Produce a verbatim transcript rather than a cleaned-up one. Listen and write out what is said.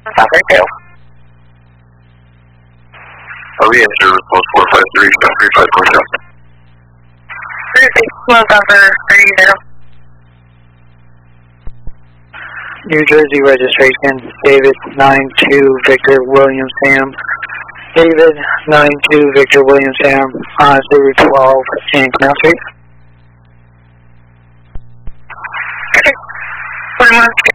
South Retail. Oh, the answer was post four five three, South three five four seven. three six one over three zero. New Jersey registration, David nine two Victor William Sam. David nine two Victor William Sam, uh, zero twelve in Canal Street. Okay. twenty-one,